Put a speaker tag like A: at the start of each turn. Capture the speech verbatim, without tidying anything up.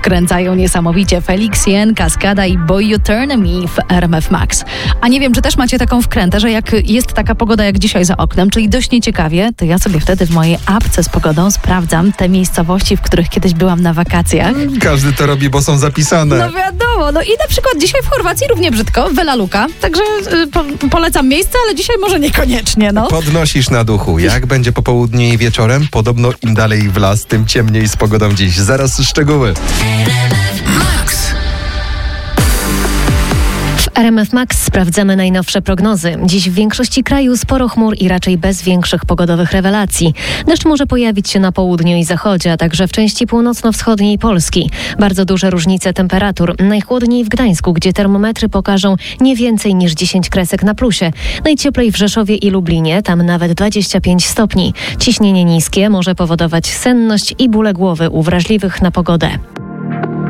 A: wkręcają niesamowicie. Felix Jen, Kaskada i Boy You Turn Me w R M F Max. A nie wiem, czy też macie taką wkrętę, że jak jest taka pogoda jak dzisiaj za oknem, czyli dość nieciekawie, to ja sobie wtedy w mojej apce z pogodą sprawdzam te miejscowości, w których kiedyś byłam na wakacjach.
B: Każdy to robi, bo są zapisane.
A: No wiadomo, no i na przykład dzisiaj w Chorwacji równie brzydko, Vela Luka, także y, po, polecam miejsce, ale dzisiaj może niekoniecznie, no.
B: Podnosisz na duchu. Jak będzie po południu i wieczorem? Podobno im dalej w las, tym ciemniej z pogodą dziś. Zaraz szczegóły.
C: W R M F Max sprawdzamy najnowsze prognozy. Dziś w większości kraju sporo chmur i raczej bez większych pogodowych rewelacji. Deszcz może pojawić się na południu i zachodzie, a także w części północno-wschodniej Polski. Bardzo duże różnice temperatur. Najchłodniej w Gdańsku, gdzie termometry pokażą nie więcej niż dziesięć kresek na plusie. Najcieplej w Rzeszowie i Lublinie, tam nawet dwadzieścia pięć stopni. Ciśnienie niskie może powodować senność i bóle głowy u wrażliwych na pogodę.